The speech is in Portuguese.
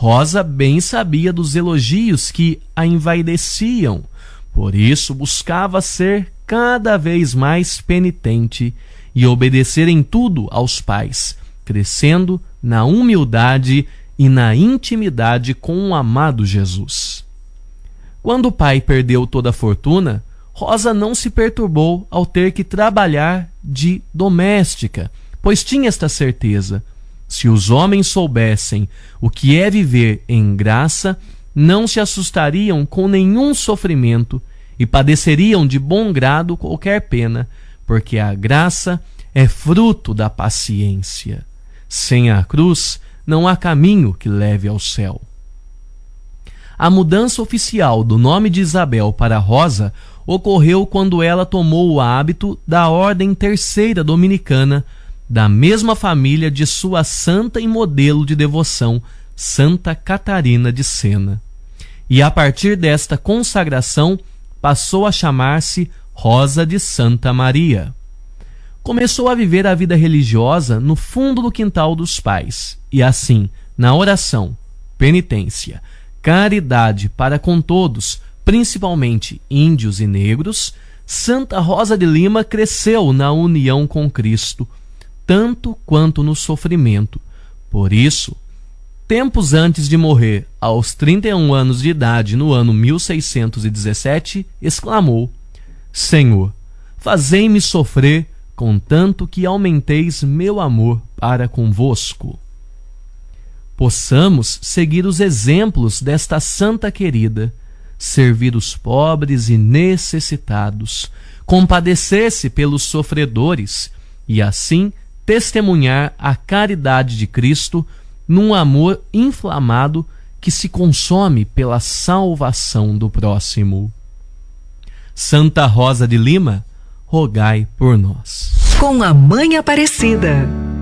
Rosa bem sabia dos elogios que a envaideciam, por isso buscava ser cada vez mais penitente e obedecer em tudo aos pais, crescendo na humildade e na intimidade com o amado Jesus. Quando o pai perdeu toda a fortuna, Rosa não se perturbou ao ter que trabalhar de doméstica, pois tinha esta certeza: se os homens soubessem o que é viver em graça, não se assustariam com nenhum sofrimento e padeceriam de bom grado qualquer pena, porque a graça é fruto da paciência. Sem a cruz, não há caminho que leve ao céu. A mudança oficial do nome de Isabel para Rosa ocorreu quando ela tomou o hábito da Ordem Terceira Dominicana, da mesma família de sua santa e modelo de devoção, Santa Catarina de Sena. E a partir desta consagração, passou a chamar-se Rosa de Santa Maria. Começou a viver a vida religiosa no fundo do quintal dos pais, e assim, na oração, penitência, caridade para com todos, principalmente índios e negros, Santa Rosa de Lima cresceu na união com Cristo, tanto quanto no sofrimento. Por isso, tempos antes de morrer, aos 31 anos de idade, no ano 1617, exclamou: Senhor, fazei-me sofrer, contanto que aumenteis meu amor para convosco. Possamos seguir os exemplos desta santa querida, servir os pobres e necessitados, compadecer-se pelos sofredores e assim testemunhar a caridade de Cristo num amor inflamado que se consome pela salvação do próximo. Santa Rosa de Lima, rogai por nós. Com a Mãe Aparecida.